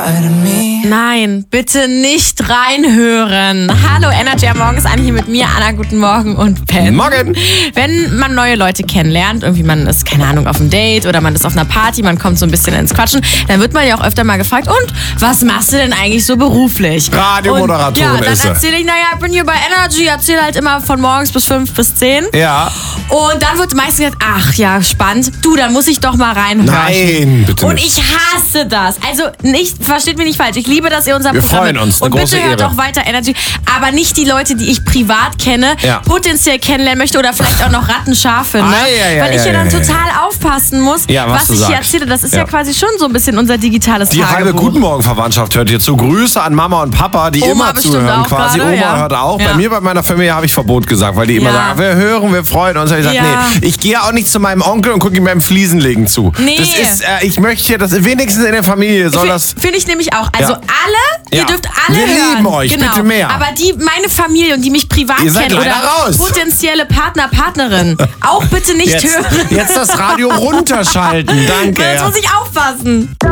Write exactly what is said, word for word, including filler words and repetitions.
Nein, bitte nicht reinhören. Hallo Energy am Morgen ist Anni hier mit mir, Anna, guten Morgen und Ben. Morgen. Wenn man neue Leute kennenlernt, irgendwie man ist, keine Ahnung, auf einem Date oder man ist auf einer Party, man kommt so ein bisschen ins Quatschen, dann wird man ja auch öfter mal gefragt, und was machst du denn eigentlich so beruflich? Radiomoderatorin und, ja, ist dann er. erzähle ich, naja, ich bin hier bei Energy, erzähle halt immer von morgens bis fünf bis zehn. Ja. Und dann wird meistens gesagt, ach ja, spannend. Du, dann muss ich doch mal reinhören. Nein, bitte Und nicht. ich hasse das. Also nicht, versteht mich nicht falsch. Ich liebe, dass ihr unser Wir Programm freuen uns, eine und große bitte hört Ehre. auch weiter Energy. Aber nicht die Leute, die ich privat kenne, Ja. potenziell kennenlernen möchte oder vielleicht auch noch rattenscharf finde. Ah, ja, ja, Weil ich ja, ja dann ja, ja. total aufpassen muss, Ja, was was du ich hier sagst. erzähle. Das ist ja. Ja. quasi schon so ein bisschen unser digitales Die halbe Tagebuch. Guten Morgen-Verwandtschaft hört hier zu. Grüße an Mama und Papa, die Oma immer bestimmt zuhören auch quasi. gerade, Oma ja. hört auch. Ja. Bei mir, bei meiner Familie habe ich Verbot gesagt, weil die immer Ja. sagen, wir hören, wir freuen uns. Und ich sage, Ja. nee, ich gehe auch nicht zu meinem Onkel und gucke ihm beim Fliesenlegen zu. Nee. Das ist, äh, ich möchte hier, das wenigstens in der Familie soll das... Finde ich nämlich auch. Also Ja. alle, ihr Ja. dürft alle Wir hören. lieben euch, genau. bitte mehr. Aber die, meine Familie und die mich privat Ihr seid kennen oder leider raus. potenzielle Partner, Partnerin, auch bitte nicht Jetzt, hören. jetzt das Radio runterschalten. Danke. Jetzt Ja. muss ich aufpassen.